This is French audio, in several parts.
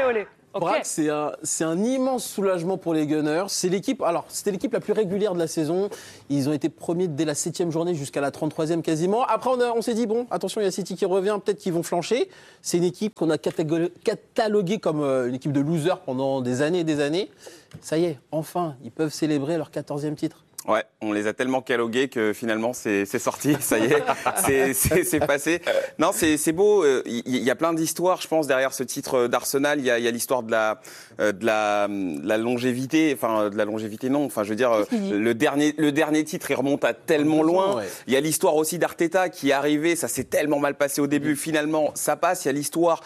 olé. Okay. Braque, c'est un immense soulagement pour les Gunners. C'était l'équipe la plus régulière de la saison. Ils ont été premiers dès la 7e journée jusqu'à la 33e quasiment. Après, on s'est dit, bon, attention, il y a City qui revient, peut-être qu'ils vont flancher. C'est une équipe qu'on a cataloguée comme une équipe de losers pendant des années et des années. Ça y est, enfin, ils peuvent célébrer leur 14e titre. Ouais, on les a tellement catalogués que finalement c'est sorti, ça y est, c'est passé. Non, c'est beau. Il y a plein d'histoires, je pense, derrière ce titre d'Arsenal. Il y a l'histoire de la longévité, enfin de la longévité non. Enfin, je veux dire, le dernier titre, il remonte à tellement loin. Ouais. Il y a l'histoire aussi d'Arteta qui est arrivé. Ça s'est tellement mal passé au début. Finalement, ça passe. Il y a l'histoire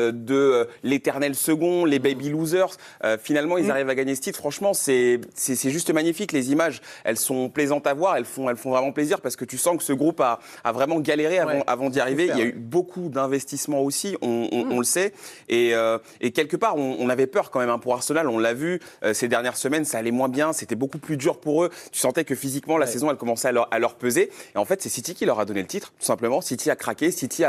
de l'éternel second, les baby losers. Finalement, ils arrivent à gagner ce titre. Franchement, c'est juste magnifique. Les images, elles sont plaisantes à voir, elles font vraiment plaisir parce que tu sens que ce groupe a vraiment galéré avant d'y arriver. Il y a eu beaucoup d'investissements aussi, on le sait. Et quelque part, on avait peur quand même pour Arsenal. On l'a vu ces dernières semaines, ça allait moins bien, c'était beaucoup plus dur pour eux. Tu sentais que physiquement, la saison, elle commençait à leur peser. Et en fait, c'est City qui leur a donné le titre, tout simplement. City a craqué, City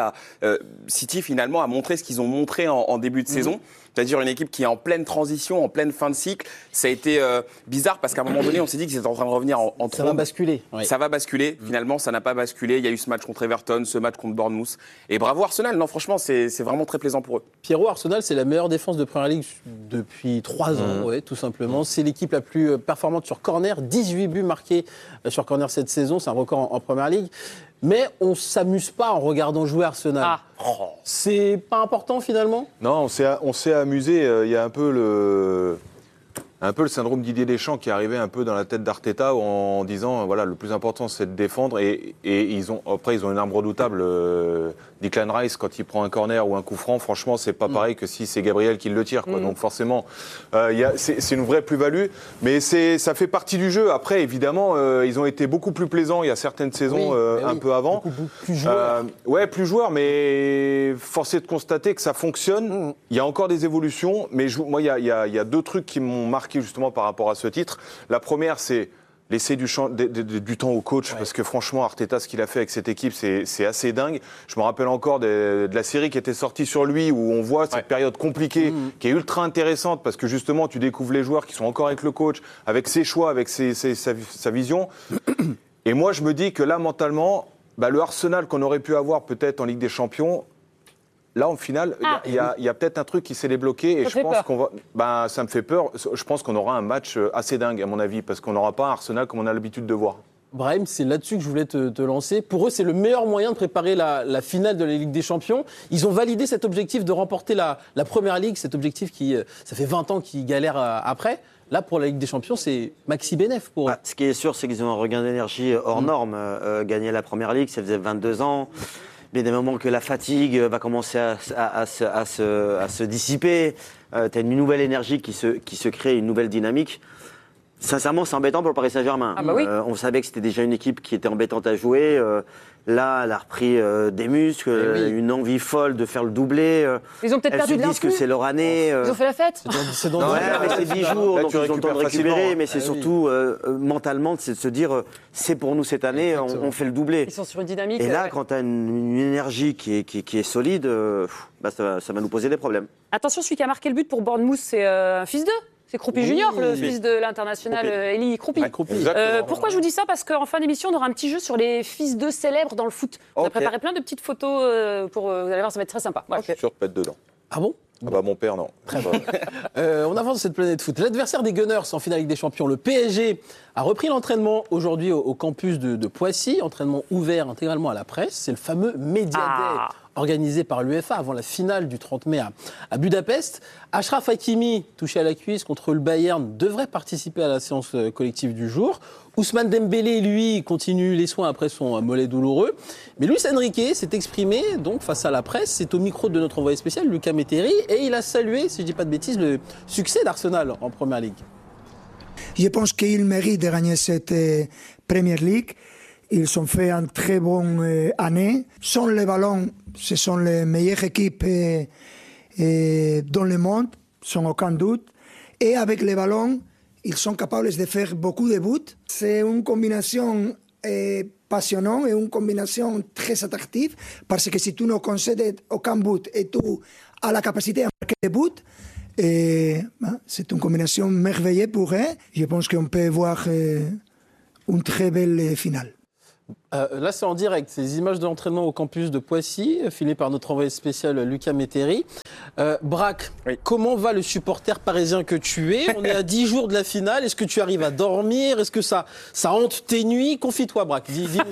finalement a montré ce qu'ils ont montré en début de saison. C'est-à-dire une équipe qui est en pleine transition, en pleine fin de cycle. Ça a été bizarre parce qu'à un moment donné, on s'est dit qu'ils étaient en train de revenir en trombe. Ça va basculer. Oui. Ça va basculer. Finalement, ça n'a pas basculé. Il y a eu ce match contre Everton, ce match contre Bournemouth. Et bravo Arsenal. Non, franchement, c'est vraiment très plaisant pour eux. Pierrot, Arsenal, c'est la meilleure défense de Premier League depuis 3 ans, tout simplement. C'est l'équipe la plus performante sur corner. 18 buts marqués sur corner cette saison. C'est un record en Premier League. Mais on ne s'amuse pas en regardant jouer Arsenal. Ah. C'est pas important finalement ? Non, on s'est amusé. Il y a un peu le syndrome Didier Deschamps qui est arrivé un peu dans la tête d'Arteta en disant voilà, le plus important c'est de défendre et ils ont une arme redoutable. Declan Rice, quand il prend un corner ou un coup franc, franchement, c'est pas pareil que si c'est Gabriel qui le tire, quoi. Donc forcément, c'est une vraie plus-value, mais ça fait partie du jeu. Après, évidemment, ils ont été beaucoup plus plaisants il y a certaines saisons un peu avant. Beaucoup plus joueurs. Plus joueurs, mais force est de constater que ça fonctionne. Il y a encore des évolutions, mais moi, il y a 2 trucs qui m'ont marqué justement par rapport à ce titre. La première, c'est laisser du temps au coach, parce que franchement, Arteta, ce qu'il a fait avec cette équipe, c'est assez dingue. Je me rappelle encore de la série qui était sortie sur lui, où on voit cette période compliquée, qui est ultra intéressante, parce que justement, tu découvres les joueurs qui sont encore avec le coach, avec ses choix, avec sa vision. Et moi, je me dis que là, mentalement, le Arsenal qu'on aurait pu avoir peut-être en Ligue des Champions, là, au final, il y a peut-être un truc qui s'est débloqué et je pense qu'on va. Ça me fait peur. Je pense qu'on aura un match assez dingue, à mon avis, parce qu'on n'aura pas un Arsenal comme on a l'habitude de voir. Brahim, c'est là-dessus que je voulais te lancer. Pour eux, c'est le meilleur moyen de préparer la finale de la Ligue des Champions. Ils ont validé cet objectif de remporter la Première Ligue, cet objectif qui, ça fait 20 ans qu'ils galèrent après. Là, pour la Ligue des Champions, c'est maxi bénéf pour eux. Ce qui est sûr, c'est qu'ils ont un regain d'énergie hors norme. Gagner la Première Ligue, ça faisait 22 ans. Mais des moments que la fatigue va commencer à se dissiper, tu as une nouvelle énergie qui se crée, une nouvelle dynamique. Sincèrement, c'est embêtant pour le Paris Saint-Germain. On savait que c'était déjà une équipe qui était embêtante à jouer. Là, elle a repris des muscles, une envie folle de faire le doublé. Ils ont peut-être perdu de l'influx. Ils se disent que c'est leur année. Ils ont fait la fête. C'est dans mais c'est 10 jours, donc ils ont le temps de récupérer. Mais c'est surtout mentalement, c'est de se dire, c'est pour nous cette année, on fait le doublé. Ils sont sur une dynamique. Et là, quand tu as une énergie qui est solide, ça va nous poser des problèmes. Attention, celui qui a marqué le but pour Bournemouth, c'est un fils d'eux. C'est Croupy Junior, le fils de l'international Eli Croupy. Pourquoi je vous dis ça ? Parce qu'en fin d'émission, on aura un petit jeu sur les fils d'eux célèbres dans le foot. On a préparé plein de petites photos pour... vous allez voir, ça va être très sympa. Voilà. Je suis sûr de pète dedans. Ah bon ? Mon père, non. Très bien. On avance cette planète foot. L'adversaire des Gunners en finale Ligue des Champions, le PSG, a repris l'entraînement aujourd'hui au campus de Poissy. Entraînement ouvert intégralement à la presse. C'est le fameux Media Day organisé par l'UEFA avant la finale du 30 mai à Budapest. Achraf Hakimi, touché à la cuisse contre le Bayern, devrait participer à la séance collective du jour. Ousmane Dembélé, lui, continue les soins après son mollet douloureux. Mais Luis Enrique s'est exprimé donc face à la presse. C'est au micro de notre envoyé spécial, Lucas Métairie, et il a salué, si je ne dis pas de bêtises, le succès d'Arsenal en Première Ligue. Je pense qu'ils méritent de gagner cette Premier League. Ils ont fait une très bonne année. Sans les ballons, ce sont les meilleures équipes dans le monde, sans aucun doute. Et avec les ballons, ils sont capables de faire beaucoup de buts. C'est une combinaison passionnante et une combinaison très attractive parce que si tu ne concèdes aucun but et tu as la capacité de marquer des buts, Et c'est une combinaison merveilleuse pour eux. Je pense qu'on peut voir une très belle finale. Là, c'est en direct. Ces images de l'entraînement au campus de Poissy, filmées par notre envoyé spécial Lucas Métairie. Braque, oui. Comment va le supporter parisien que tu es? On est à 10 jours de la finale. Est-ce que tu arrives à dormir? Est-ce que ça hante tes nuits? Confie-toi, Braque.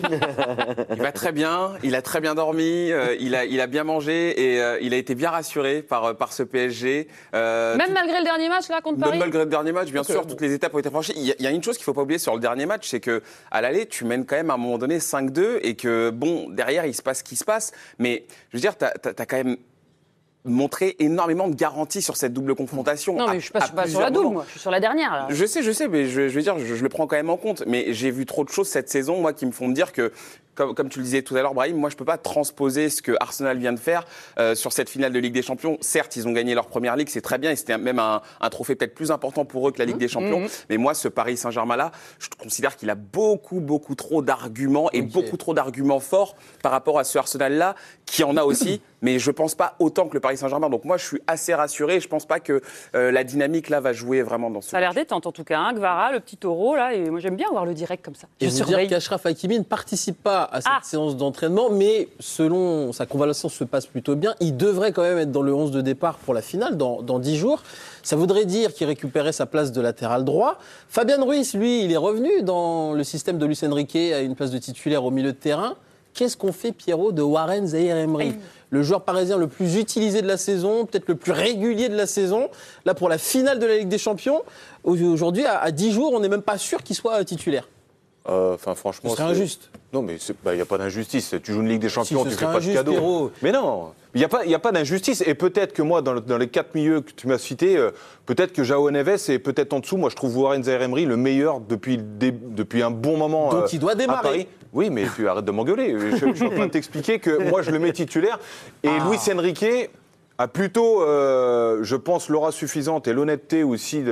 Il va très bien. Il a très bien dormi. Il a bien mangé et il a été bien rassuré par ce PSG. Même malgré le dernier match là contre Paris. Même malgré le dernier match, bien sûr, toutes les étapes ont été franchies. Il y a une chose qu'il ne faut pas oublier sur le dernier match, c'est que à l'aller, tu mènes quand même à un moment donné 5-2 et que, bon, derrière, il se passe ce qui se passe. Mais, je veux dire, t'as quand même montré énormément de garanties sur cette double confrontation. Non, mais je ne suis pas sur la double, moi. Je suis sur la dernière, là. Je sais, mais je veux dire, je le prends quand même en compte. Mais j'ai vu trop de choses cette saison, moi, qui me font me dire que, comme tu le disais tout à l'heure, Brahim, moi, je ne peux pas transposer ce que Arsenal vient de faire sur cette finale de Ligue des Champions. Certes, ils ont gagné leur première Ligue, c'est très bien, et c'était même un trophée peut-être plus important pour eux que la Ligue des Champions. Mais moi, ce Paris Saint-Germain-là, je considère qu'il a beaucoup trop d'arguments, et beaucoup trop d'arguments forts par rapport à ce Arsenal-là, qui en a aussi, mais je ne pense pas autant que le Paris Saint-Germain. Donc moi, je suis assez rassuré, je ne pense pas que la dynamique, là, va jouer vraiment dans ce Ça a l'air détente, en tout cas, hein, Gvara, le petit taureau, là, et moi, j'aime bien voir le direct comme ça. Et vous dire qu'Achraf Hakimi ne participe pas à cette séance d'entraînement, mais selon sa convalescence se passe plutôt bien. Il devrait quand même être dans le 11 de départ pour la finale dans 10 jours. Ça voudrait dire qu'il récupérait sa place de latéral droit. Fabien Ruiz, lui, il est revenu dans le système de Luis Enrique à une place de titulaire au milieu de terrain. Qu'est-ce qu'on fait, Pierrot, de Warren Zaïre-Emery, le joueur parisien le plus utilisé de la saison, peut-être le plus régulier de la saison, là pour la finale de la Ligue des Champions? Aujourd'hui, à 10 jours, on n'est même pas sûr qu'il soit titulaire. Franchement, c'est injuste. Non, mais il n'y a pas d'injustice. Tu joues une Ligue des Champions, tu ne fais pas de cadeau. Pierrot. Mais non, il n'y a pas d'injustice. Et peut-être que moi, dans les 4 milieux que tu m'as cités, peut-être que João Neves est peut-être en dessous. Moi, je trouve Warren Zaïre-Emery le meilleur depuis un bon moment. Donc il doit démarrer. À Paris. Oui, mais tu arrêtes de m'engueuler. Je suis en train de t'expliquer que moi, je le mets titulaire. Et Luis Enrique a plutôt, je pense, l'aura suffisante et l'honnêteté aussi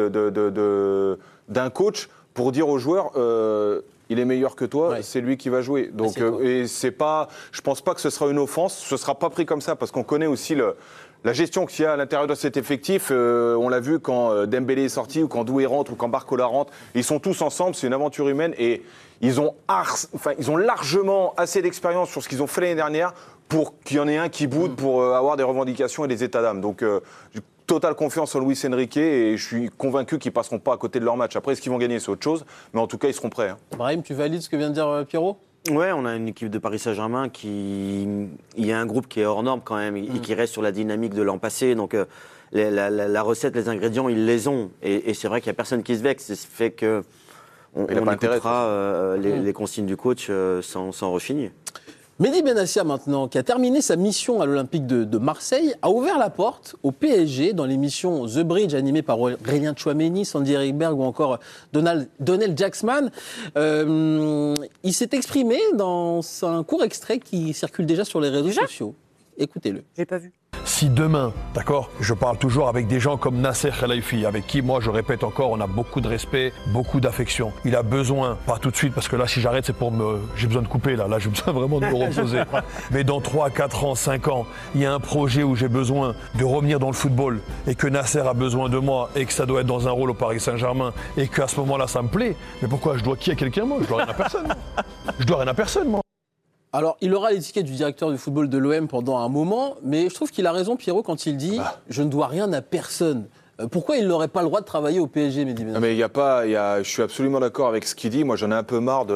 d'un coach pour dire aux joueurs... il est meilleur que toi, c'est lui qui va jouer. Donc, et c'est pas, je pense pas que ce sera une offense. Ce sera pas pris comme ça parce qu'on connaît aussi la gestion qu'il y a à l'intérieur de cet effectif. On l'a vu quand Dembélé est sorti ou quand Doué rentre ou quand Barcola rentre. Ils sont tous ensemble. C'est une aventure humaine et ils ont largement assez d'expérience sur ce qu'ils ont fait l'année dernière pour qu'il y en ait un qui boude pour avoir des revendications et des états d'âme. Donc totale confiance en Luis Enrique et je suis convaincu qu'ils ne passeront pas à côté de leur match. Après, est-ce qu'ils vont gagner, c'est autre chose, mais en tout cas, ils seront prêts. Brahim, tu valides ce que vient de dire Pierrot? Ouais, on a une équipe de Paris Saint-Germain il y a un groupe qui est hors norme quand même et qui reste sur la dynamique de l'an passé. Donc la recette, les ingrédients, ils les ont. Et c'est vrai qu'il n'y a personne qui se vexe. C'est ce fait que on écoutera les consignes du coach sans rechigner. Mehdi Benassia maintenant, qui a terminé sa mission à l'Olympique de Marseille, a ouvert la porte au PSG dans l'émission The Bridge animée par Aurélien Tchouaméni, Sandy Erikberg ou encore Donnell Jacksman. Il s'est exprimé dans un court extrait qui circule déjà sur les réseaux sociaux. Écoutez-le. J'ai pas vu. Si demain, d'accord, je parle toujours avec des gens comme Nasser Khelaifi, avec qui, moi, je répète encore, on a beaucoup de respect, beaucoup d'affection. Il a besoin, pas tout de suite, parce que là, si j'arrête, c'est j'ai besoin de couper, là, j'ai besoin vraiment de me reposer. Mais dans 3, 4 ans, 5 ans, il y a un projet où j'ai besoin de revenir dans le football et que Nasser a besoin de moi et que ça doit être dans un rôle au Paris Saint-Germain et qu'à ce moment-là, ça me plaît. Mais pourquoi je dois qui à quelqu'un, moi? Je dois rien à personne. Je dois rien à personne, moi. Alors, il aura l'étiquette du directeur du football de l'OM pendant un moment, mais je trouve qu'il a raison, Pierrot, quand il dit « je ne dois rien à personne ». Pourquoi il n'aurait pas le droit de travailler au PSG, Mehdi Benassia? Mais je suis absolument d'accord avec ce qu'il dit. Moi, j'en ai un peu marre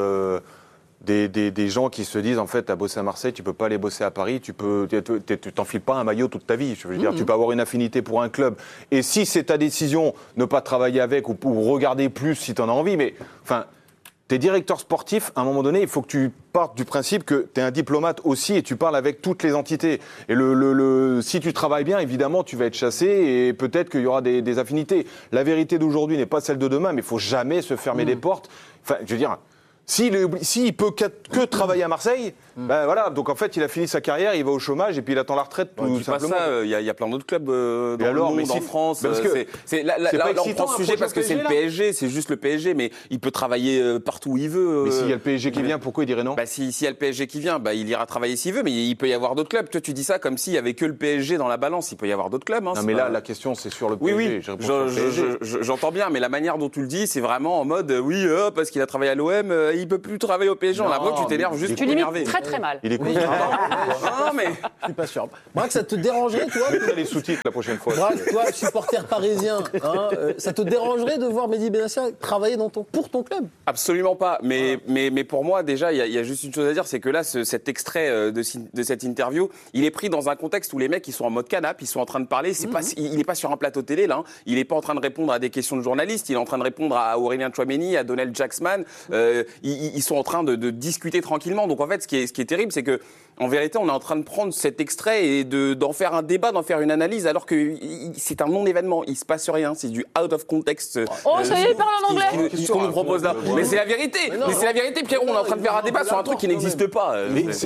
des gens qui se disent, en fait, t'as bossé à Marseille, tu peux pas aller bosser à Paris, tu t'enfiles pas un maillot toute ta vie. Je veux dire, tu peux avoir une affinité pour un club. Et si c'est ta décision, ne pas travailler avec ou regarder plus si t'en as envie, mais enfin... T'es directeur sportif, à un moment donné, il faut que tu partes du principe que tu es un diplomate aussi et tu parles avec toutes les entités. Et si tu travailles bien, évidemment, tu vas être chassé et peut-être qu'il y aura des affinités. La vérité d'aujourd'hui n'est pas celle de demain, mais il ne faut jamais se fermer les portes. Enfin, je veux dire, s'il peut que travailler à Marseille, Ben voilà, donc en fait, il a fini sa carrière, il va au chômage et puis il attend la retraite. On dit pas ça, il y a plein d'autres clubs dans le monde, en France. Parce que là, on prend ce sujet parce que c'est le PSG, c'est juste le PSG, mais il peut travailler partout où il veut. Mais s'il y a le PSG qui vient, pourquoi il dirait non? S'il y a le PSG qui vient, il ira travailler s'il veut, mais il peut y avoir d'autres clubs. Toi, tu dis ça comme s'il y avait que le PSG dans la balance, il peut y avoir d'autres clubs. Non, mais là, la question, c'est sur le PSG. Oui, j'entends bien, mais la manière dont tu le dis, c'est vraiment en mode, parce qu'il a travaillé à l'OM, il peut plus travailler au PSG. On a l'impression que tu t'énerves juste pour énerver. Très très mal. Il écoute. Non, mais Je suis pas sûr. Braque, ça te dérangerait, toi les sous-titres la prochaine fois. Braque, toi, supporter parisien, ça te dérangerait de voir Mehdi Benassia travailler pour ton club? absolument pas. Mais pour moi, déjà, il y a juste une chose à dire, c'est que là, cet extrait de cette interview, il est pris dans un contexte où les mecs, ils sont en mode canap, ils sont en train de parler. Il n'est pas sur un plateau télé, là. Il n'est pas en train de répondre à des questions de journalistes. Il est en train de répondre à Aurélien Tchouameni, à Donald Jacksman. Ils sont en train de discuter tranquillement. Donc, en fait, ce qui est terrible, c'est que, en vérité, on est en train de prendre cet extrait et d'en faire un débat, d'en faire une analyse, alors que c'est un non-événement. Il se passe rien. C'est du out of context. Ça y est, il parle en anglais. Qu'on nous propose là. Mais c'est la vérité. Mais c'est la vérité, Pierrot. On est en train de faire un débat sur un truc qui n'existe pas.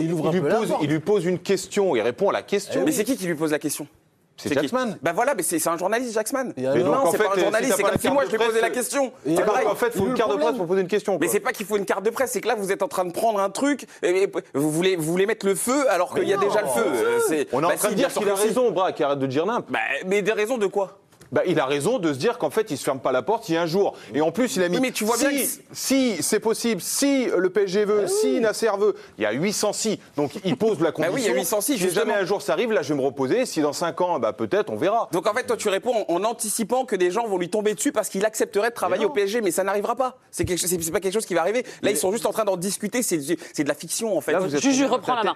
Il lui pose une question, il répond à la question. Mais c'est qui lui pose la question? C'est Jacksman. Voilà, mais c'est un journaliste, Jacksman. Mais non, c'est pas un journaliste, c'est comme si moi je lui posais la question. C'est pareil. En fait, il faut une carte de presse pour poser une question. Mais c'est pas qu'il faut une carte de presse, c'est que là vous êtes en train de prendre un truc, et vous voulez mettre le feu alors qu'il y a déjà le feu. On est en train de dire qu'il a raison, Braque, arrête de dire n'importe. Mais des raisons de quoi? Il a raison de se dire qu'en fait, il se ferme pas la porte si un jour. Et en plus, il a mis. Oui, mais tu vois bien si c'est possible, si le PSG veut, si Nasser veut, il y a 800 si. Donc il pose la condition. Oui, il y a 800 si. Si jamais un jour ça arrive, là, je vais me reposer. Si dans 5 ans, peut-être, on verra. Donc en fait, toi, tu réponds en anticipant que des gens vont lui tomber dessus parce qu'il accepterait de travailler au PSG, mais ça n'arrivera pas. C'est pas quelque chose qui va arriver. Là, ils sont juste en train d'en discuter. C'est de la fiction, en fait. Je reprends la main.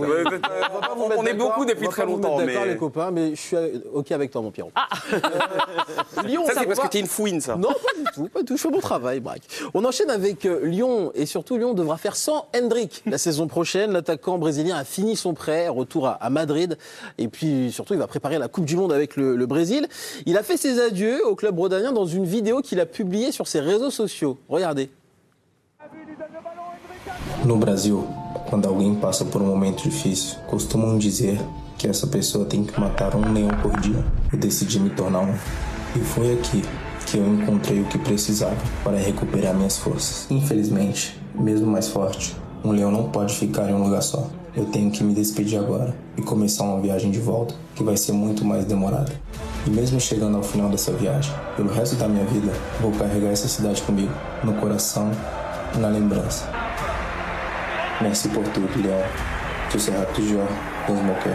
On est beaucoup depuis très longtemps. D'accord, les copains, mais je suis OK avec toi, mon Pierrot. Lyon, ça c'est parce que t'es une fouine, ça. Non, pas du tout. Je fais mon travail, Braque. On enchaîne avec Lyon, et surtout Lyon devra faire sans Hendrick la saison prochaine. L'attaquant brésilien a fini son prêt, retour à Madrid, et puis surtout il va préparer la Coupe du Monde avec le Brésil. Il a fait ses adieux au club rhodanien dans une vidéo qu'il a publiée sur ses réseaux sociaux. Regardez. No Brasil, quando alguém passa por momento difícil, costumam dizer que essa pessoa tem que matar leão por dia. Eu decidi me tornar E foi aqui que eu encontrei o que precisava para recuperar minhas forças. Infelizmente, mesmo mais forte, leão não pode ficar em lugar só. Eu tenho que me despedir agora e começar uma viagem de volta, que vai ser muito mais demorada. E mesmo chegando ao final dessa viagem, pelo resto da minha vida, vou carregar essa cidade comigo, no coração e na lembrança. Merci pour tout, Léon. Tu seras toujours dans mon cœur.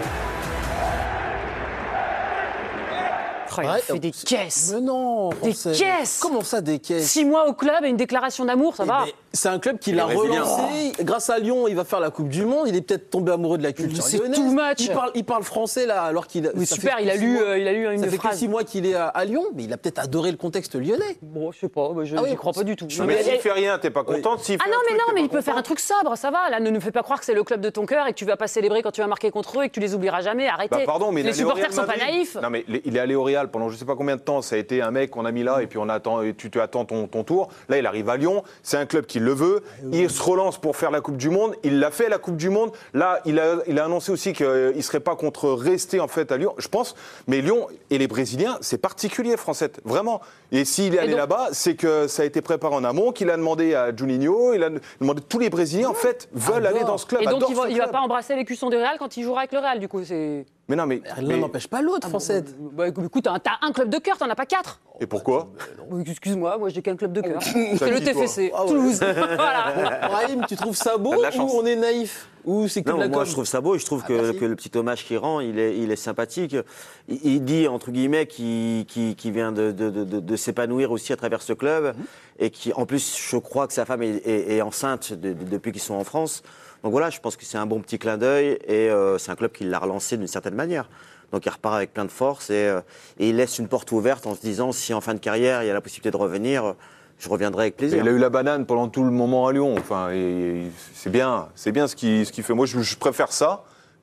Il a fait des caisses. Mais non, des caisses. Comment ça, des caisses? 6 mois au club et une déclaration d'amour, ça va. C'est un club qui l'a relancé. Grâce à Lyon, il va faire la Coupe du Monde. Il est peut-être tombé amoureux de la culture lyonnaise. C'est too much. Il parle français là, alors qu'il. Oui, super. Il a lu une phrase. Ça fait que 6 mois qu'il est à Lyon, mais il a peut-être adoré le contexte lyonnais. Bon, je sais pas. Je n'y crois pas du tout. Mais s'il fait rien, t'es pas contente. Ah non, mais il peut faire un truc sobre, ça va. Là, ne nous fais pas croire que c'est le club de ton cœur et que tu vas pas célébrer quand tu vas marquer contre eux et que tu les oublieras jamais. Arrêtez. Pardon, mais les supporters sont pas naïfs. Non, mais il est allé au Real pendant je sais pas combien de temps. Ça a été un mec qu'on a mis là et puis tu attends ton tour. Là, il arrive à Lyon. C'est un club qui le veut. Il se relance pour faire la Coupe du Monde. Il l'a fait, la Coupe du Monde. Là, il a annoncé aussi qu'il ne serait pas contre rester en fait à Lyon, je pense. Mais Lyon et les Brésiliens, c'est particulier, Francette, vraiment. Et s'il est allé là-bas, c'est que ça a été préparé en amont, qu'il a demandé à Juninho, il a demandé tous les Brésiliens, en fait, veulent aller dans ce club. Et donc, il ne va pas embrasser les cuissons du Real quand il jouera avec le Real, du coup. Mais non, mais l'un n'empêche pas l'autre, Francette. Écoute, t'as un club de cœur, t'en as pas 4. Et pourquoi? Excuse-moi, moi j'ai qu'un club de cœur. C'est le TFC, Toulouse. Voilà. Brahim, tu trouves ça beau ou on est naïf? Ou c'est que non, moi je trouve ça beau et je trouve que le petit hommage qu'il rend, il est sympathique. Il dit, entre guillemets, qu'il vient de s'épanouir aussi à travers ce club et qui, en plus, je crois que sa femme est enceinte depuis qu'ils sont en France. Donc voilà, je pense que c'est un bon petit clin d'œil et c'est un club qui l'a relancé d'une certaine manière. Donc il repart avec plein de force et il laisse une porte ouverte en se disant si en fin de carrière il y a la possibilité de revenir, je reviendrai avec plaisir. Il a eu la banane pendant tout le moment à Lyon. Enfin, c'est bien ce qu'il fait. Moi, je préfère ça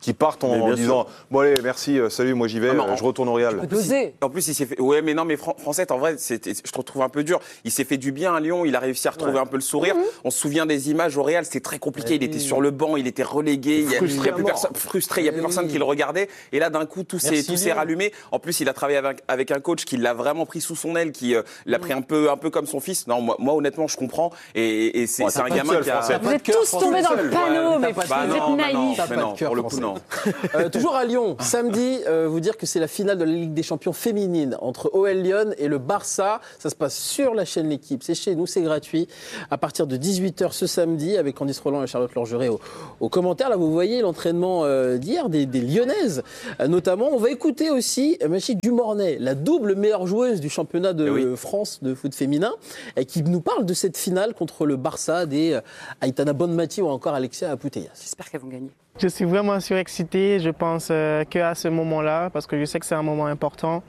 qui partent en disant bon allez merci salut moi j'y vais je retourne au Real. En plus il s'est fait mais Francette en vrai je te trouve un peu dur. Il s'est fait du bien à Lyon, il a réussi à retrouver un peu le sourire. On se souvient des images au Real, c'était très compliqué, il était sur le banc, il était relégué, frustré, il y a plus personne qui le regardait et là d'un coup tout s'est rallumé. En plus il a travaillé avec un coach qui l'a vraiment pris sous son aile, qui l'a pris un peu comme son fils. Non moi honnêtement je comprends et c'est un gamin qui a vous êtes tous tombés dans le panneau mais vous êtes naïfs. Pour le coup non. Toujours à Lyon, samedi, vous dire que c'est la finale de la Ligue des Champions féminine entre OL Lyon et le Barça. Ça se passe sur la chaîne L'Équipe. C'est chez nous, c'est gratuit. À partir de 18h ce samedi, avec Candice Roland et Charlotte Lorgeret aux commentaires. Là, vous voyez l'entraînement d'hier des Lyonnaises. Notamment, on va écouter aussi Machik Dumornay, la double meilleure joueuse du championnat de France de foot féminin, et qui nous parle de cette finale contre le Barça des Aitana Bonmati ou encore Alexia Putellas. J'espère qu'elles vont gagner. Je suis vraiment surexcité, je pense qu'à ce moment-là, parce que je sais que c'est un moment important.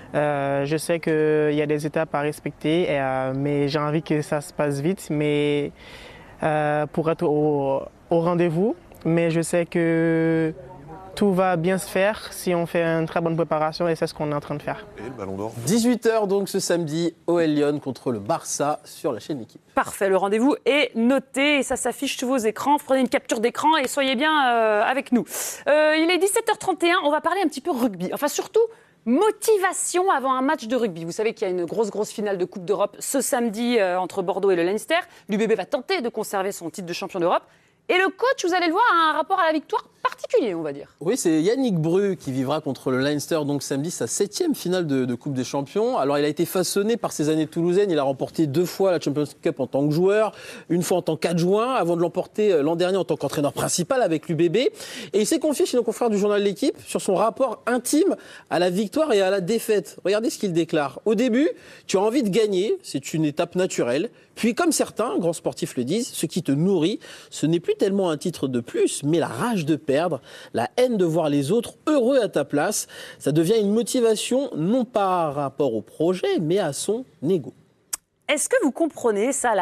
Je sais qu'il y a des étapes à respecter, mais j'ai envie que ça se passe vite, mais pour être au rendez-vous. Mais je sais que tout va bien se faire si on fait une très bonne préparation et c'est ce qu'on est en train de faire. Et le Ballon d'Or. 18h donc ce samedi, OL Lyon contre le Barça sur la chaîne L'Équipe. Parfait, le rendez-vous est noté et ça s'affiche sur vos écrans. Prenez une capture d'écran et soyez bien avec nous. Il est 17h31, on va parler un petit peu rugby. Enfin surtout, motivation avant un match de rugby. Vous savez qu'il y a une grosse finale de Coupe d'Europe ce samedi entre Bordeaux et le Leinster. L'UBB va tenter de conserver son titre de champion d'Europe. Et le coach, vous allez le voir, a un rapport à la victoire particulier, on va dire. Oui, c'est Yannick Bru qui vivra contre le Leinster, donc samedi, sa 7e finale de Coupe des Champions. Alors, il a été façonné par ses années toulousaines. Il a remporté 2 fois la Champions Cup en tant que joueur, 1 fois en tant qu'adjoint, avant de l'emporter l'an dernier en tant qu'entraîneur principal avec l'UBB. Et il s'est confié chez nos confrères du journal L'Équipe sur son rapport intime à la victoire et à la défaite. Regardez ce qu'il déclare. Au début, tu as envie de gagner, c'est une étape naturelle. Puis, comme certains grands sportifs le disent, ce qui te nourrit, ce n'est plus tellement un titre de plus, mais la rage de perdre, la haine de voir les autres heureux à ta place. Ça devient une motivation, non pas par rapport au projet, mais à son ego. Est-ce que vous comprenez ça,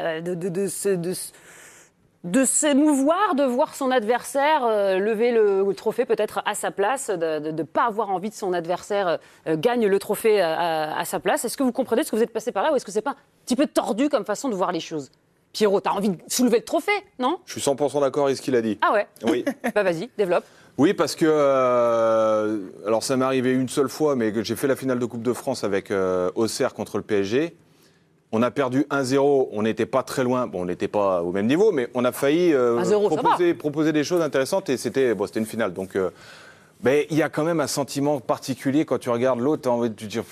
de s'émouvoir, de voir son adversaire lever le trophée peut-être à sa place, de ne pas avoir envie que son adversaire gagne le trophée à sa place? Est-ce que vous comprenez ce que vous êtes passé par là ou est-ce que c'est pas un petit peu tordu comme façon de voir les choses? Pierrot, t'as envie de soulever le trophée, non? Je suis 100% d'accord avec ce qu'il a dit. Ah ouais? Oui. Bah vas-y, développe. Oui, parce que alors ça m'est arrivé une seule fois, mais que j'ai fait la finale de Coupe de France avec Auxerre contre le PSG. On a perdu 1-0, on n'était pas très loin, bon on n'était pas au même niveau, mais on a failli proposer des choses intéressantes et c'était une finale. Donc mais il y a quand même un sentiment particulier quand tu regardes l'autre, tu as envie de te dire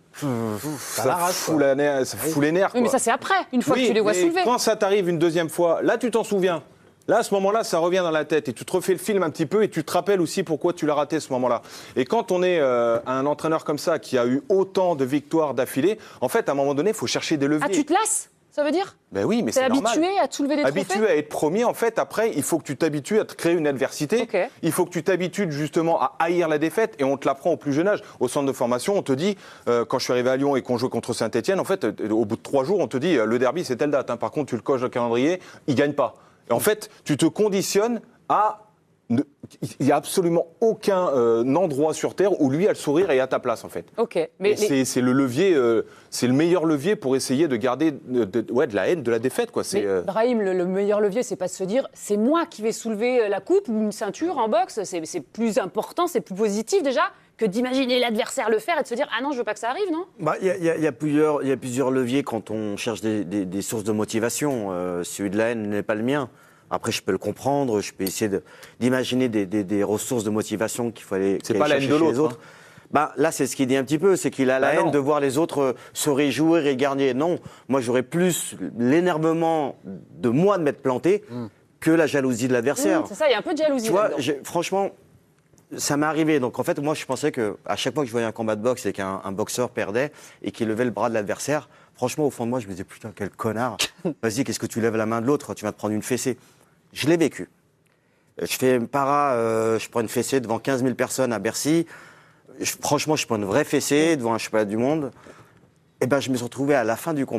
ça fout les nerfs. Oui, mais ça c'est après, une fois que tu les vois soulever. Quand ça t'arrive une deuxième fois, là tu t'en souviens. Là, à ce moment-là, ça revient dans la tête et tu te refais le film un petit peu et tu te rappelles aussi pourquoi tu l'as raté ce moment-là. Et quand on est un entraîneur comme ça qui a eu autant de victoires d'affilée, en fait, à un moment donné, il faut chercher des leviers. Ah, tu te lasses, ça veut dire? Ben oui, mais c'est normal. T'es habitué à te soulever des trophées? Habitué à être premier, en fait, après, il faut que tu t'habitues à te créer une adversité. Okay. Il faut que tu t'habitues justement à haïr la défaite et on te l'apprend au plus jeune âge. Au centre de formation, on te dit, quand je suis arrivé à Lyon et qu'on jouait contre Saint-Etienne, en fait, au bout de 3 jours, on te dit, le derby, c'est telle date. Hein. Par contre, tu le coches dans le calendrier, il ne gagne pas. Et en fait, tu te conditionnes à... Il n'y a absolument aucun endroit sur Terre où lui a le sourire et à ta place, en fait. Ok. C'est le levier, c'est le meilleur levier pour essayer de garder de la haine, de la défaite, quoi. Brahim, le meilleur levier, c'est pas de se dire c'est moi qui vais soulever la coupe ou une ceinture en boxe. C'est plus important, c'est plus positif déjà que d'imaginer l'adversaire le faire et de se dire ah non, je veux pas que ça arrive, non? Il y a plusieurs leviers quand on cherche des sources de motivation. Celui de la haine n'est pas le mien. Après, je peux le comprendre, je peux essayer d'imaginer des ressources de motivation qu'il fallait c'est pas la haine de l'autre. Autres. Là, c'est ce qu'il dit un petit peu, c'est qu'il a la haine de voir les autres se réjouir et gagner. Non, moi, j'aurais plus l'énervement de moi de m'être planté que la jalousie de l'adversaire. C'est ça, il y a un peu de jalousie. Tu vois, franchement, ça m'est arrivé. Donc, en fait, moi, je pensais qu'à chaque fois que je voyais un combat de boxe et qu'un boxeur perdait et qu'il levait le bras de l'adversaire, franchement, au fond de moi, je me disais, putain, quel connard. Vas-y, qu'est-ce que tu lèves la main de l'autre? Tu vas te prendre une fessée. Je l'ai vécu. Je fais une je prends une fessée devant 15 000 personnes à Bercy. Franchement, je prends une vraie fessée devant un championnat du monde. Et ben, je me suis retrouvé à la fin du combat.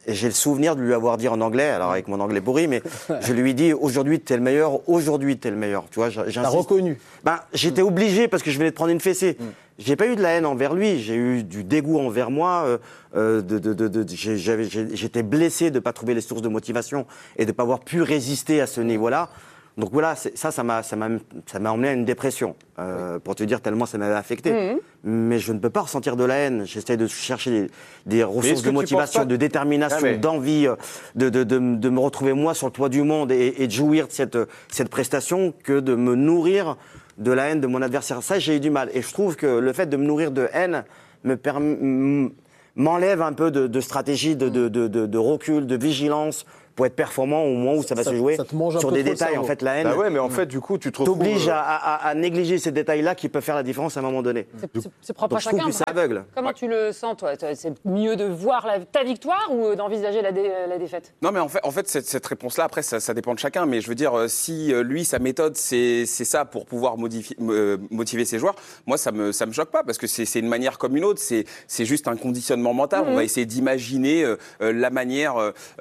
Et j'ai le souvenir de lui avoir dit en anglais, alors avec mon anglais pourri, mais je lui ai dit aujourd'hui t'es le meilleur, tu vois. T'as reconnu. J'étais obligé parce que je venais de prendre une fessée. J'ai pas eu de la haine envers lui, j'ai eu du dégoût envers moi. J'étais blessé de pas trouver les sources de motivation et de pas avoir pu résister à ce niveau-là. Donc voilà, ça m'a emmené à une dépression, pour te dire tellement ça m'avait affecté. Mais je ne peux pas ressentir de la haine. J'essaie de chercher des ressources de motivation, de détermination, d'envie, de me retrouver moi sur le toit du monde et de jouir de cette prestation que de me nourrir de la haine de mon adversaire. Ça, j'ai eu du mal. Et je trouve que le fait de me nourrir de haine m'enlève un peu de stratégie, de recul, de vigilance, pour être performant au moment où ça va se jouer sur des détails. En fait, la haine. Bah ouais, mais en fait, du coup, tu te retrouves. T'oblige à négliger ces détails-là qui peuvent faire la différence à un moment donné. C'est propre à chacun. Donc, c'est aveugle. Comment tu le sens, toi? C'est mieux de voir ta victoire ou d'envisager la défaite? Non, mais en fait cette réponse-là, après, ça dépend de chacun. Mais je veux dire, si lui, sa méthode, c'est ça pour pouvoir motiver ses joueurs, moi, ça me choque pas parce que c'est une manière comme une autre. C'est juste un conditionnement mental. On va essayer d'imaginer la manière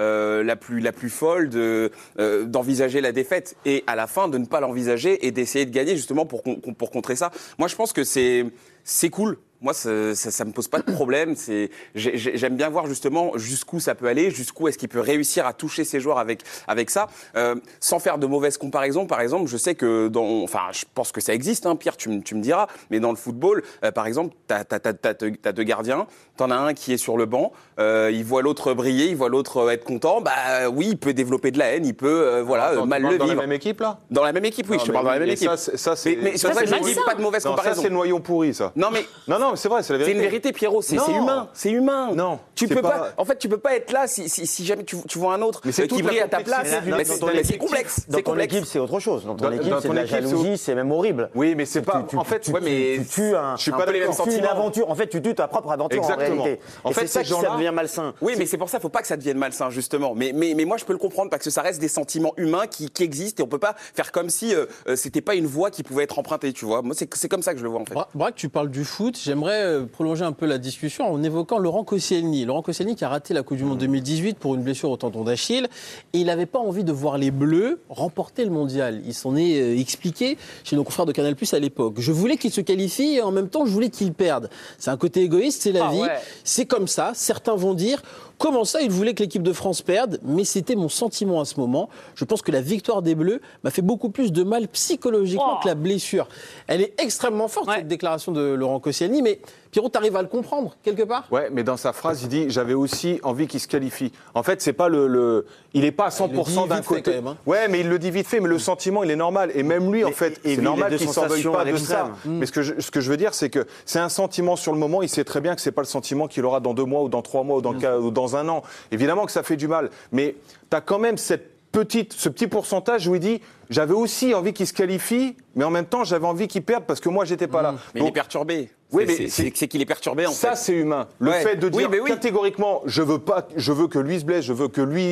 la plus folle d'envisager la défaite et à la fin de ne pas l'envisager et d'essayer de gagner justement pour contrer ça. Moi, je pense que c'est cool. Moi, ça me pose pas de problème. J'aime bien voir justement jusqu'où ça peut aller, jusqu'où est-ce qu'il peut réussir à toucher ses joueurs avec ça, sans faire de mauvaises comparaisons. Par exemple, je sais que je pense que ça existe, hein, Pierre, tu me diras, mais dans le football, par exemple, t'as deux gardiens, t'en as un qui est sur le banc, il voit l'autre briller, il voit l'autre être content. Bah oui, il peut développer de la haine, il peut mal le vivre. Dans la même équipe là ? Dans la même équipe, oui, je te parle dans la même équipe. Ça, c'est. Mais c'est vrai que je dis pas de mauvaises comparaisons. Ça, c'est le noyau pourri, ça. Non, c'est vrai, c'est la vérité. C'est une vérité, Pierrot. C'est humain. C'est humain. Non. Tu peux pas. En fait, tu peux pas être là si jamais tu vois un autre qui brille à ta place. C'est complexe. Dans ton équipe, c'est autre chose. Dans ton équipe, c'est de la jalousie, c'est même horrible. Oui, mais c'est pas. En fait, tu tues un. Je suis pas les mêmes sentiments. Une aventure. En fait, tu tues ta propre aventure en réalité. En fait, c'est ça qui devient malsain. Oui, mais c'est pour ça, faut pas que ça devienne malsain justement. Mais moi, je peux le comprendre parce que ça reste des sentiments humains qui existent et on peut pas faire comme si c'était pas une voie qui pouvait être empruntée. Tu vois, moi, c'est comme ça que je le vois en fait. Braque, tu parles du foot. J'aimerais prolonger un peu la discussion en évoquant Laurent Koscielny. Laurent Koscielny qui a raté la Coupe du Monde 2018 pour une blessure au tendon d'Achille et il n'avait pas envie de voir les Bleus remporter le mondial. Il s'en est expliqué chez nos confrères de Canal+ à l'époque. Je voulais qu'ils se qualifient et en même temps je voulais qu'ils perdent. C'est un côté égoïste, c'est la vie. Ouais. C'est comme ça. Certains vont dire comment ça, il voulait que l'équipe de France perde, mais c'était mon sentiment à ce moment. Je pense que la victoire des Bleus m'a fait beaucoup plus de mal psychologiquement que la blessure. Elle est extrêmement forte, cette déclaration de Laurent Koscielny, mais Pierrot, tu arrives à le comprendre, quelque part ? Ouais, mais dans sa phrase, il dit « j'avais aussi envie qu'il se qualifie ». En fait, c'est pas il n'est pas à 100% d'un côté. Quand même, hein. Ouais, mais il le dit vite fait, mais le sentiment, il est normal. Et même lui, en fait, c'est normal qu'il ne s'en veuille pas de ça. Mais ce que je veux dire, c'est que c'est un sentiment sur le moment. Il sait très bien que c'est pas le sentiment qu'il aura dans 2 mois ou dans 3 mois ou dans 1 an. Évidemment que ça fait du mal. Mais tu as quand même ce petit pourcentage où il dit « j'avais aussi envie qu'il se qualifie, mais en même temps, j'avais envie qu'il perde parce que moi, j'étais pas là. » Mais il est perturbé. Oui, mais c'est qu'il est perturbé en fait. Ça, c'est humain. Le fait de dire catégoriquement, je veux que lui se blesse, je veux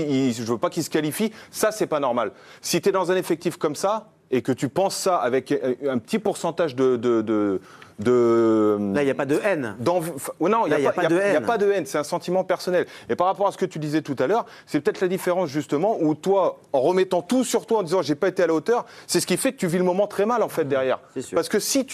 pas qu'il se qualifie, ça, c'est pas normal. Si tu es dans un effectif comme ça et que tu penses ça avec un petit pourcentage Là, il n'y a pas de haine. Non, il n'y a pas de haine. C'est un sentiment personnel. Et par rapport à ce que tu disais tout à l'heure, c'est peut-être la différence justement où toi, en remettant tout sur toi, en disant j'ai pas été à la hauteur, c'est ce qui fait que tu vis le moment très mal en fait derrière. Parce que si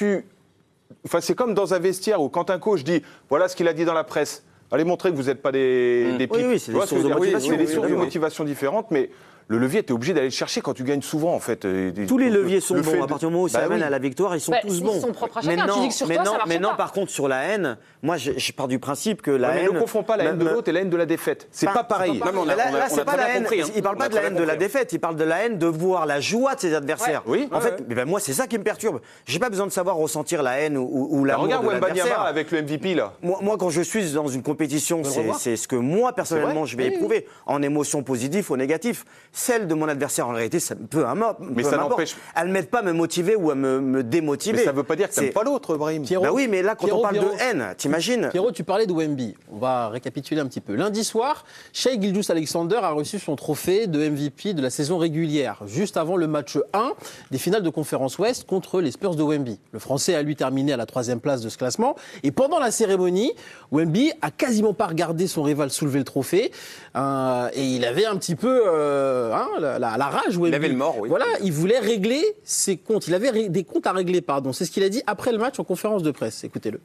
c'est comme dans un vestiaire où quand un coach dit voilà ce qu'il a dit dans la presse, allez montrer que vous n'êtes pas des pipes. Oui, c'est des sources de motivation. C'est des sources de motivation différentes, mais le levier, tu es obligé d'aller le chercher quand tu gagnes souvent, en fait. Tous les leviers sont bons. À partir du moment où ça amène à la victoire, ils sont tous bons. Ils sont propres à chacun. Tu dis que sur toi, ça marche pas. Mais non, par contre, sur la haine, moi, je pars du principe que la haine... Mais ne confonds pas la haine de l'autre et la haine de la défaite. C'est pas pareil. Là, c'est pas la haine. Il parle pas de la haine de la défaite. Il parle de la haine de voir la joie de ses adversaires. En fait, moi, c'est ça qui me perturbe. J'ai pas besoin de savoir ressentir la haine ou l'amour de l'adversaire. Regarde Wembanyama avec le MVP, là. Moi, quand je suis dans une compétition, c'est ce que moi, personnellement, je vais éprouver en émotion positive ou négative. Celle de mon adversaire, en réalité, ça peut mais ça n'empêche. Elle ne m'aide pas à me motiver ou à me démotiver. Mais ça ne veut pas dire que tu n'aimes pas l'autre, Brahim. Bah oui, mais là, quand on parle de haine, t'imagines. Pierrot, tu parlais de Wemby. On va récapituler un petit peu. Lundi soir, Shai Gilgeous-Alexander a reçu son trophée de MVP de la saison régulière, juste avant le match 1 des finales de Conférence Ouest contre les Spurs de Wemby. Le Français a lui terminé à la 3e place de ce classement. Et pendant la cérémonie, Wemby a quasiment pas regardé son rival soulever le trophée. Et il avait un petit peu la rage. Wemby. Il avait le mort, oui. Voilà, il voulait régler ses comptes. Il avait des comptes à régler, pardon. C'est ce qu'il a dit après le match en conférence de presse. Écoutez-le.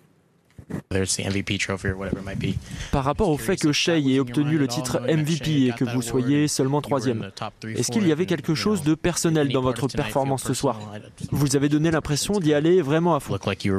Par rapport au fait que Shai ait obtenu le titre MVP et que vous soyez seulement 3e, est-ce qu'il y avait quelque chose de personnel dans votre performance ce soir? Vous avez donné l'impression d'y aller vraiment à fond.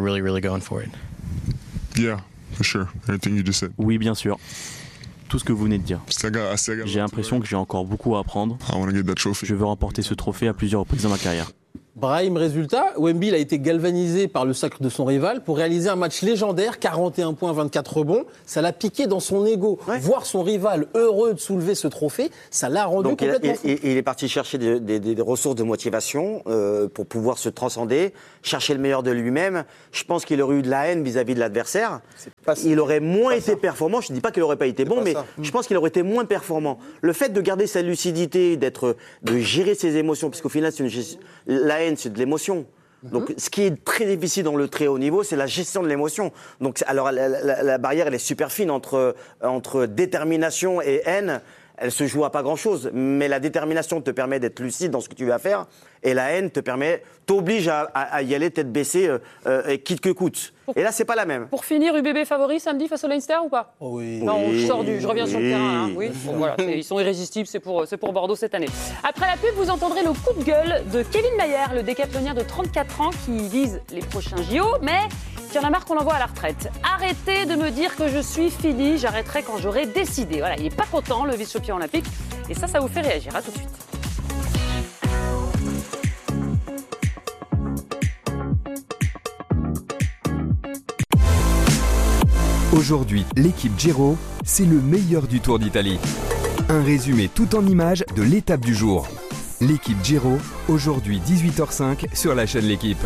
Oui, bien sûr. Tout ce que vous venez de dire. J'ai l'impression que j'ai encore beaucoup à apprendre. Je veux remporter ce trophée à plusieurs reprises dans ma carrière. Brahim, résultat, Wemby a été galvanisé par le sacre de son rival pour réaliser un match légendaire, 41 points, 24 rebonds. Ça l'a piqué dans son ego. Ouais. Voir son rival heureux de soulever ce trophée, ça l'a rendu complètement fou. Il est parti chercher des ressources de motivation pour pouvoir se transcender, chercher le meilleur de lui-même. Je pense qu'il aurait eu de la haine vis-à-vis de l'adversaire. Il aurait moins été performant. Je ne dis pas qu'il n'aurait pas été bon, mais je pense qu'il aurait été moins performant. Le fait de garder sa lucidité, de gérer ses émotions, puisqu'au final, la haine, c'est de l'émotion. Donc, ce qui est très difficile dans le très haut niveau, c'est la gestion de l'émotion. Donc, alors, la barrière, elle est super fine entre détermination et haine. Elle se joue à pas grand-chose, mais la détermination te permet d'être lucide dans ce que tu vas faire, et la haine t'oblige à y aller tête baissée, quitte que coûte. Et là, c'est pas la même. Pour finir, UBB favori samedi face au Leinster ou pas? Oui. Non, je reviens sur le terrain. Hein. Oui. Bon, voilà, ils sont irrésistibles, c'est pour Bordeaux cette année. Après la pub, vous entendrez le coup de gueule de Kevin Mayer, le décathlonien de 34 ans qui vise les prochains JO, mais qui en a marre qu'on l'envoie à la retraite. Arrêtez de me dire que je suis fini, j'arrêterai quand j'aurai décidé. Voilà, il n'est pas content, le vice-champion olympique, et ça vous fait réagir. À tout de suite. Aujourd'hui, l'équipe Giro, c'est le meilleur du Tour d'Italie. Un résumé tout en images de l'étape du jour. L'équipe Giro, aujourd'hui 18h05 sur la chaîne L'Équipe.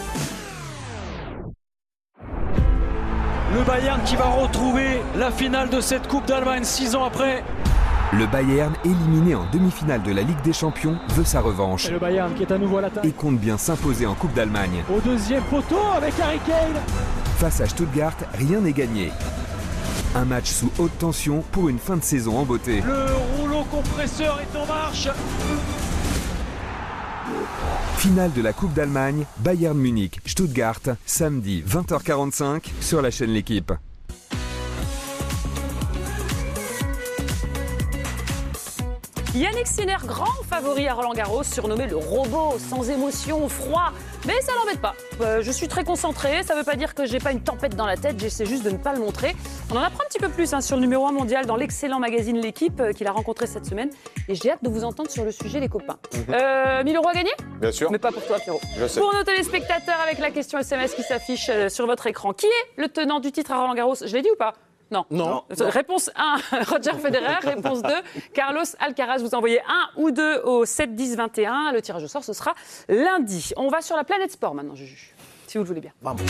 Le Bayern qui va retrouver la finale de cette Coupe d'Allemagne 6 ans après. Le Bayern, éliminé en demi-finale de la Ligue des Champions, veut sa revanche. Et le Bayern qui est à nouveau à l'attaque. Et compte bien s'imposer en Coupe d'Allemagne. Au deuxième poteau avec Harry Kane. Face à Stuttgart, rien n'est gagné. Un match sous haute tension pour une fin de saison en beauté. Le rouleau compresseur est en marche. Finale de la Coupe d'Allemagne, Bayern Munich, Stuttgart, samedi 20h45 sur la chaîne L'Équipe. Yannick Sinner, grand favori à Roland-Garros, surnommé le robot, sans émotion, froid, mais ça l'embête pas. Je suis très concentré, ça veut pas dire que j'ai pas une tempête dans la tête, j'essaie juste de ne pas le montrer. On en apprend un petit peu plus sur le numéro 1 mondial dans l'excellent magazine L'Équipe qu'il a rencontré cette semaine, et j'ai hâte de vous entendre sur le sujet, les copains. 1000 € à gagner? Bien sûr. Mais pas pour toi, Pierrot. Je sais. Pour nos téléspectateurs, avec la question SMS qui s'affiche sur votre écran, qui est le tenant du titre à Roland-Garros? Je l'ai dit ou pas? Non. Réponse 1, Roger Federer. Réponse 2, Carlos Alcaraz. Vous envoyez 1 ou 2 au 7 10 21. Le tirage au sort, ce sera lundi. On va sur la planète sport maintenant, Juju, si vous le voulez bien. Bravo.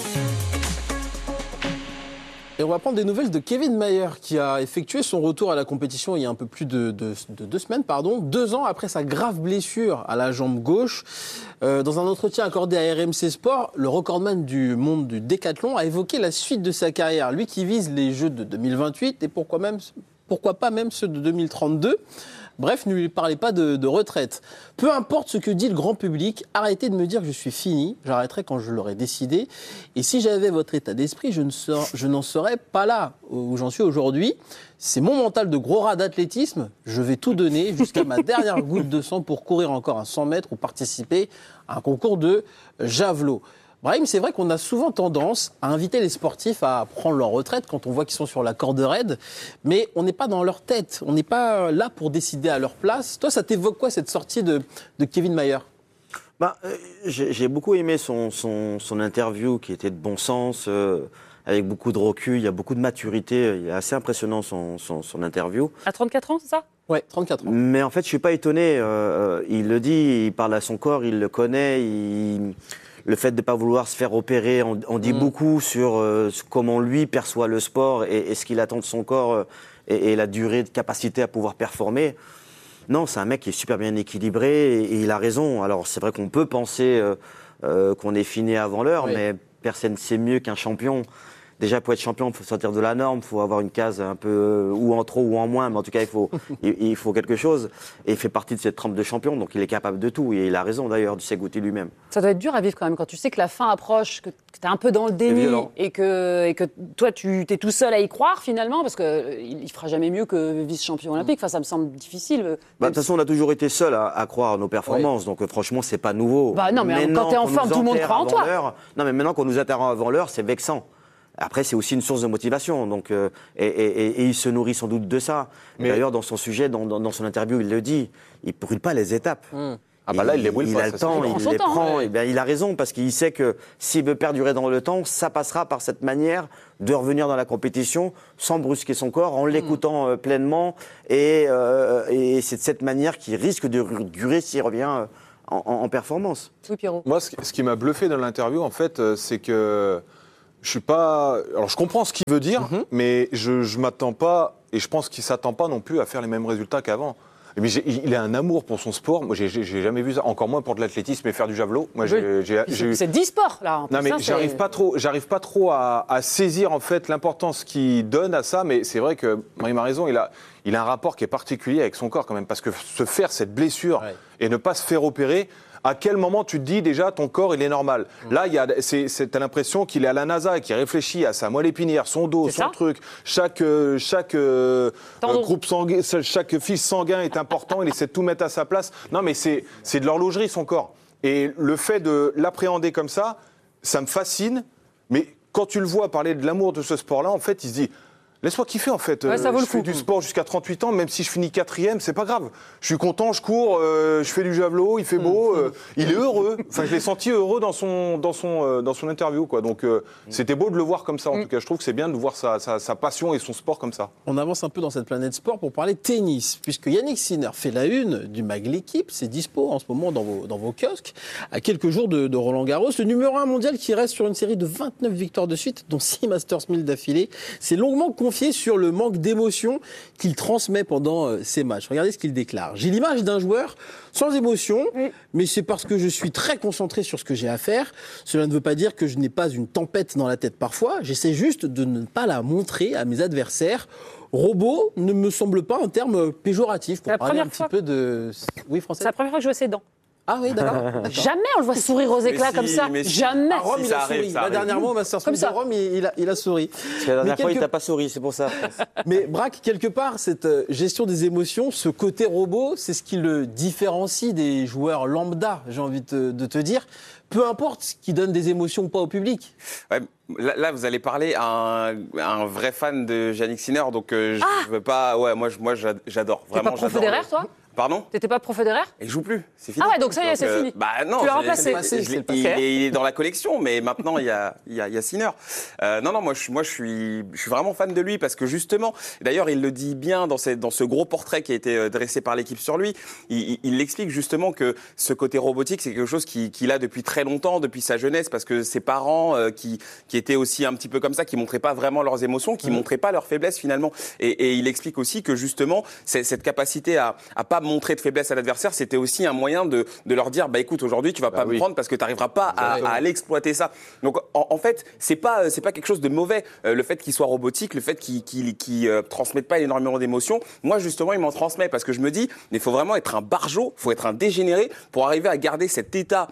Et on va prendre des nouvelles de Kevin Mayer qui a effectué son retour à la compétition il y a un peu plus de 2 semaines, 2 ans après sa grave blessure à la jambe gauche. Dans un entretien accordé à RMC Sport, le recordman du monde du décathlon a évoqué la suite de sa carrière. Lui qui vise les Jeux de 2028 et pourquoi pas même ceux de 2032. Bref, ne lui parlez pas de retraite. Peu importe ce que dit le grand public, arrêtez de me dire que je suis fini, j'arrêterai quand je l'aurai décidé. Et si j'avais votre état d'esprit, je n'en serais pas là où j'en suis aujourd'hui. C'est mon mental de gros rat d'athlétisme, je vais tout donner jusqu'à ma dernière goutte de sang pour courir encore un 100 mètres ou participer à un concours de javelot. Brahim, c'est vrai qu'on a souvent tendance à inviter les sportifs à prendre leur retraite quand on voit qu'ils sont sur la corde raide, mais on n'est pas dans leur tête, on n'est pas là pour décider à leur place. Toi, ça t'évoque quoi cette sortie de Kevin Mayer ? J'ai beaucoup aimé son interview qui était de bon sens. avec beaucoup de recul, il y a beaucoup de maturité. Il est assez impressionnant son interview. À 34 ans, c'est ça ? Ouais, 34 ans. Mais en fait, je suis pas étonné. Il le dit, il parle à son corps, il le connaît. Le fait de ne pas vouloir se faire opérer, on dit beaucoup sur comment lui perçoit le sport et ce qu'il attend de son corps et la durée de capacité à pouvoir performer. Non, c'est un mec qui est super bien équilibré et il a raison. Alors, c'est vrai qu'on peut penser qu'on est fini avant l'heure, mais personne ne sait mieux qu'un champion. Déjà, pour être champion, il faut sortir de la norme, il faut avoir une case un peu ou en trop ou en moins, mais en tout cas, il faut quelque chose. Et il fait partie de cette trempe de champion, donc il est capable de tout. Et il a raison d'ailleurs, du Ségouti lui-même. Ça doit être dur à vivre quand même, quand tu sais que la fin approche, que tu es un peu dans le déni et que toi, tu es tout seul à y croire finalement, parce qu'il ne fera jamais mieux que vice-champion olympique. Enfin, ça me semble difficile. De toute façon, on a toujours été seul à croire à nos performances, donc franchement, c'est pas nouveau. Bah non, mais quand tu es en forme, tout le monde croit en toi. Non, mais maintenant qu'on nous interrompt avant l'heure, c'est vexant. Après, c'est aussi une source de motivation, donc, et il se nourrit sans doute de ça. Mais d'ailleurs, dans son sujet, dans son interview, il le dit, il ne brûle pas les étapes. Ah bah là, il les brûle pas. Il a le temps, il les prend. Et bien, il a raison, parce qu'il sait que s'il veut perdurer dans le temps, ça passera par cette manière de revenir dans la compétition sans brusquer son corps, en l'écoutant pleinement. Et c'est de cette manière qu'il risque de durer s'il revient en performance. Oui, Pierrot. Moi, ce qui m'a bluffé dans l'interview, en fait, c'est que je suis pas. Alors, je comprends ce qu'il veut dire, mais je m'attends pas, et je pense qu'il s'attend pas non plus à faire les mêmes résultats qu'avant. Mais il a un amour pour son sport. Moi, j'ai jamais vu ça. Encore moins pour de l'athlétisme et faire du javelot. Moi, c'est 10 sports là. Non, mais j'arrive pas trop à saisir en fait l'importance qu'il donne à ça. Mais c'est vrai que il m'a raison. Il a un rapport qui est particulier avec son corps quand même, parce que se faire cette blessure et ne pas se faire opérer. À quel moment tu te dis déjà ton corps il est normal? Là, t'as l'impression qu'il est à la NASA et qu'il réfléchit à sa moelle épinière, son dos, son truc. Chaque groupe sanguin, chaque fils sanguin est important. Il essaie de tout mettre à sa place. Non, mais c'est de l'horlogerie son corps. Et le fait de l'appréhender comme ça me fascine. Mais quand tu le vois parler de l'amour de ce sport-là, en fait, il se dit. Laisse-moi kiffer en fait. Je fais du sport jusqu'à 38 ans, même si je finis 4e, c'est pas grave. Je suis content, je cours, je fais du javelot, il fait beau, il est heureux. Enfin, je l'ai senti heureux dans son interview, quoi. Donc, c'était beau de le voir comme ça. En tout cas, je trouve que c'est bien de voir sa passion et son sport comme ça. On avance un peu dans cette planète sport pour parler tennis, puisque Yannick Sinner fait la une du mag L'Équipe. C'est dispo en ce moment dans vos kiosques. À quelques jours de Roland Garros, le numéro 1 mondial qui reste sur une série de 29 victoires de suite, dont 6 Masters 1000 d'affilée. C'est longuement confié sur le manque d'émotion qu'il transmet pendant ces matchs. Regardez ce qu'il déclare. J'ai l'image d'un joueur sans émotion, mais c'est parce que je suis très concentré sur ce que j'ai à faire. Cela ne veut pas dire que je n'ai pas une tempête dans la tête parfois. J'essaie juste de ne pas la montrer à mes adversaires. Robot ne me semble pas un terme péjoratif pour parler un petit peu de... Oui, Français. C'est la première fois que je vois ses dents. Ah oui, d'accord. Jamais on le voit sourire aux éclats comme ça. Jamais. À Rome, il a souri. Dernièrement, au Masters de Rome, il a souri. Parce que la dernière fois, il t'a pas souri, c'est pour ça. Mais Braque, quelque part, cette gestion des émotions, ce côté robot, c'est ce qui le différencie des joueurs lambda, j'ai envie de te dire. Peu importe ce qui donne des émotions ou pas au public. Ouais, là, vous allez parler à un vrai fan de Yannick Sinner, donc je veux pas... Ouais, moi j'adore. Vraiment, t'es pas pro Federer, toi ? Pardon ? T'étais pas pro Federer ? Il joue plus, c'est fini. Ah ouais, donc ça y est, c'est fini. Bah non, tu l'as remplacé. Il est dans la collection, mais maintenant il y a Sinner. Non, moi je suis vraiment fan de lui parce que justement, d'ailleurs il le dit bien dans ce gros portrait qui a été dressé par l'équipe sur lui. Il explique justement que ce côté robotique, c'est quelque chose qu'il a depuis très longtemps, depuis sa jeunesse, parce que ses parents qui étaient aussi un petit peu comme ça, qui montraient pas vraiment leurs émotions, qui montraient pas leurs faiblesses finalement. Et il explique aussi que justement cette capacité à pas montrer de faiblesse à l'adversaire, c'était aussi un moyen de leur dire bah écoute, aujourd'hui tu vas pas me prendre parce que tu n'arriveras pas à aller exploiter ça. Donc en fait, c'est pas quelque chose de mauvais le fait qu'il soit robotique, le fait qu'il transmette pas énormément d'émotions. Moi justement, il m'en transmet parce que je me dis mais il faut vraiment être un barjot, faut être un dégénéré pour arriver à garder cet état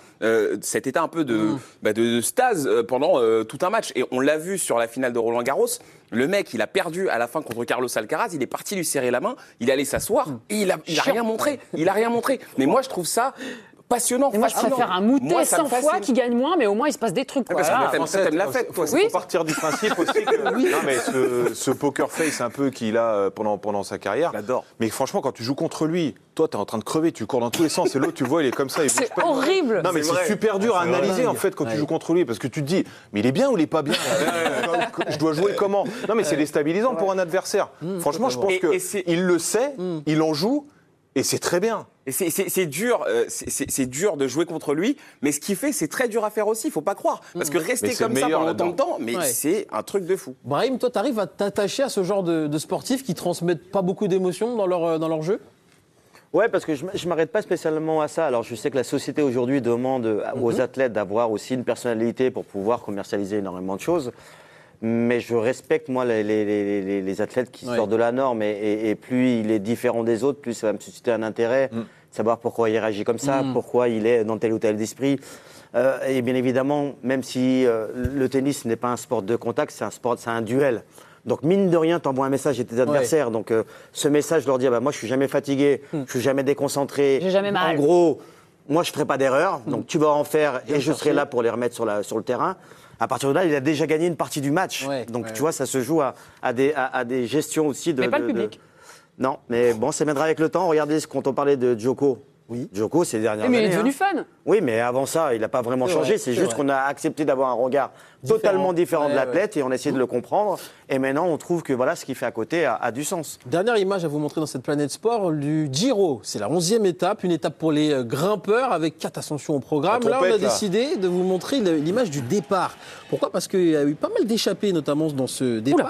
un peu de stase pendant tout un match. Et on l'a vu sur la finale de Roland Garros. Le mec, il a perdu à la fin contre Carlos Alcaraz, il est parti lui serrer la main, il est allé s'asseoir et il a rien montré. Il a rien montré. Mais moi, je trouve ça passionnant. Et moi, je préfère un moutet 100 fois qui gagne moins, mais au moins, il se passe des trucs. Parce que t'aimes la fête, toi. Il faut partir du principe aussi que non, mais ce poker face un peu qu'il a pendant sa carrière. J'adore. Mais franchement, quand tu joues contre lui, toi, t'es en train de crever, tu cours dans tous les sens, et l'autre, tu vois, il est comme ça. C'est horrible. Non, mais c'est super dur à analyser, en fait, quand tu joues contre lui, parce que tu te dis, mais il est bien ou il est pas bien? Je dois jouer comment? Non, mais c'est déstabilisant pour un adversaire. Franchement, je pense qu'il le sait, il en joue, et c'est très bien. Et c'est dur, c'est dur de jouer contre lui, mais ce qu'il fait, c'est très dur à faire aussi, il faut pas croire. Parce que rester comme ça pendant autant de temps, c'est un truc de fou. Brahim, toi, t'arrives à t'attacher à ce genre de sportifs qui transmettent pas beaucoup d'émotions dans leur jeu? Ouais, parce que je ne m'arrête pas spécialement à ça. Alors, je sais que la société aujourd'hui demande aux athlètes d'avoir aussi une personnalité pour pouvoir commercialiser énormément de choses. Mais je respecte, moi, les athlètes qui sortent de la norme. Et plus il est différent des autres, plus ça va me susciter un intérêt. Savoir pourquoi il réagit comme ça, pourquoi il est dans tel ou tel esprit. Et bien évidemment, même si le tennis n'est pas un sport de contact, c'est un duel. Donc, mine de rien, t'envoies un message à tes adversaires. Donc, ce message leur dit, moi, je suis jamais fatigué, je suis jamais déconcentré. J'ai jamais mal. En gros, moi, je ferai pas d'erreur. Donc, tu vas en faire et je serai là pour les remettre sur le terrain. À partir de là, il a déjà gagné une partie du match. Donc, tu vois, ça se joue à des gestions aussi de... Mais pas le public. Non, mais bon, ça viendra avec le temps. Regardez, quand on parlait de Djoko. Oui. Djoko, ces dernières années. Mais il est devenu fun. Oui, mais avant ça, il n'a pas vraiment changé. C'est juste qu'on a accepté d'avoir un regard totalement différent de l'athlète et on a essayé de le comprendre. Et maintenant, on trouve que voilà, ce qu'il fait à côté a du sens. Dernière image à vous montrer dans cette planète sport, du Giro. C'est la 11e étape, une étape pour les grimpeurs avec 4 ascensions au programme. Là, on a décidé de vous montrer l'image du départ. Pourquoi? Parce qu'il y a eu pas mal d'échappées, notamment dans ce départ.